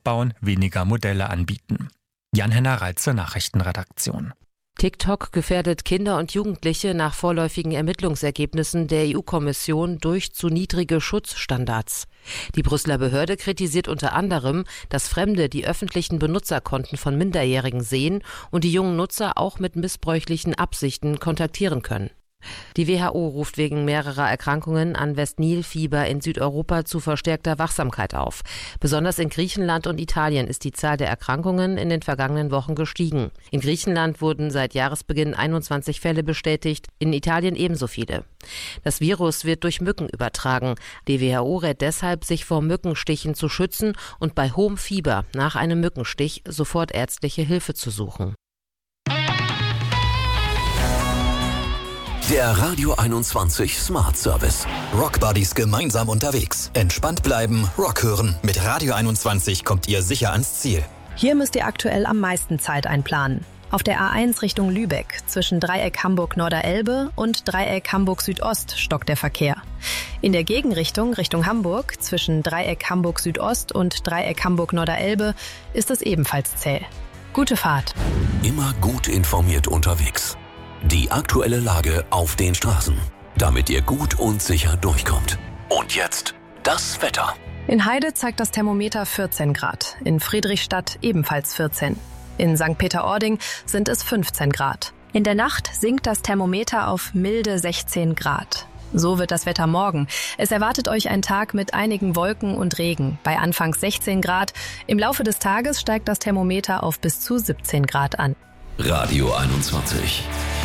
abbauen, weniger Modelle anbieten. Jan-Henner Reitze, Nachrichtenredaktion. TikTok gefährdet Kinder und Jugendliche nach vorläufigen Ermittlungsergebnissen der EU-Kommission durch zu niedrige Schutzstandards. Die Brüsseler Behörde kritisiert unter anderem, dass Fremde die öffentlichen Benutzerkonten von Minderjährigen sehen und die jungen Nutzer auch mit missbräuchlichen Absichten kontaktieren können. Die WHO ruft wegen mehrerer Erkrankungen an West-Nil-Fieber in Südeuropa zu verstärkter Wachsamkeit auf. Besonders in Griechenland und Italien ist die Zahl der Erkrankungen in den vergangenen Wochen gestiegen. In Griechenland wurden seit Jahresbeginn 21 Fälle bestätigt, in Italien ebenso viele. Das Virus wird durch Mücken übertragen. Die WHO rät deshalb, sich vor Mückenstichen zu schützen und bei hohem Fieber nach einem Mückenstich sofort ärztliche Hilfe zu suchen. Der Radio 21 Smart Service. Rockbuddies gemeinsam unterwegs. Entspannt bleiben, Rock hören. Mit Radio 21 kommt ihr sicher ans Ziel. Hier müsst ihr aktuell am meisten Zeit einplanen. Auf der A1 Richtung Lübeck zwischen Dreieck Hamburg-Norderelbe und Dreieck Hamburg-Südost stockt der Verkehr. In der Gegenrichtung Richtung Hamburg zwischen Dreieck Hamburg-Südost und Dreieck Hamburg-Norderelbe ist es ebenfalls zäh. Gute Fahrt. Immer gut informiert unterwegs. Die aktuelle Lage auf den Straßen, damit ihr gut und sicher durchkommt. Und jetzt das Wetter. In Heide zeigt das Thermometer 14 Grad, in Friedrichstadt ebenfalls 14. In St. Peter-Ording sind es 15 Grad. In der Nacht sinkt das Thermometer auf milde 16 Grad. So wird das Wetter morgen. Es erwartet euch ein Tag mit einigen Wolken und Regen, bei anfangs 16 Grad. Im Laufe des Tages steigt das Thermometer auf bis zu 17 Grad an. Radio 21.